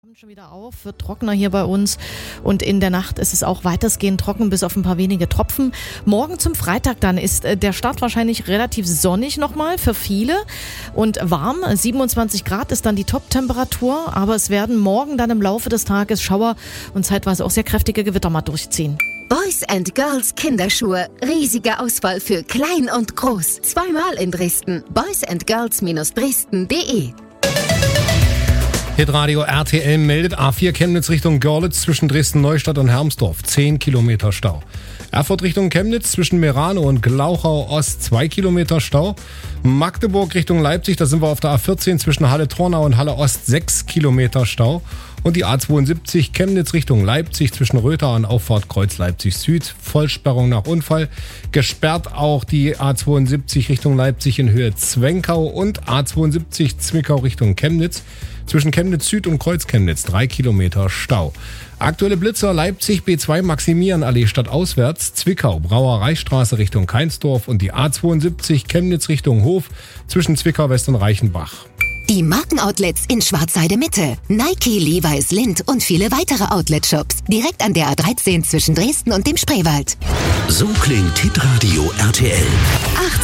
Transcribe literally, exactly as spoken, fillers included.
Schon wieder auf, wird trockener hier bei uns und in der Nacht ist es auch weitestgehend trocken, bis auf ein paar wenige Tropfen. Morgen zum Freitag dann ist der Start wahrscheinlich relativ sonnig nochmal für viele und warm. siebenundzwanzig Grad ist dann die Top-Temperatur, aber es werden morgen dann im Laufe des Tages Schauer und zeitweise auch sehr kräftige Gewitter mal durchziehen. Boys and Girls Kinderschuhe. Riesige Auswahl für klein und groß. Zweimal in Dresden. boys and girls Bindestrich dresden punkt de Hitradio R T L meldet A vier Chemnitz Richtung Görlitz zwischen Dresden-Neustadt und Hermsdorf. zehn Kilometer Stau. Erfurt Richtung Chemnitz zwischen Merano und Glauchau Ost. zwei Kilometer Stau. Magdeburg Richtung Leipzig, da sind wir auf der A vierzehn zwischen Halle-Tornau und Halle Ost. sechs Kilometer Stau. Und die A zweiundsiebzig Chemnitz Richtung Leipzig zwischen Rötha und Auffahrt Kreuz Leipzig Süd. Vollsperrung nach Unfall. Gesperrt auch die A zweiundsiebzig Richtung Leipzig in Höhe Zwenkau und A zweiundsiebzig Zwickau Richtung Chemnitz. Zwischen Chemnitz Süd und Kreuz Chemnitz drei Kilometer Stau. Aktuelle Blitzer Leipzig B zwei Maximilianallee stadtauswärts, Zwickau Brauereistraße Richtung Keinsdorf und die A zweiundsiebzig Chemnitz Richtung Hof zwischen Zwickau West und Reichenbach. Die Markenoutlets in Schwarzheide Mitte. Nike, Levi's, Lindt und viele weitere Outlet-Shops. Direkt an der A dreizehn zwischen Dresden und dem Spreewald. So klingt Hitradio R T L.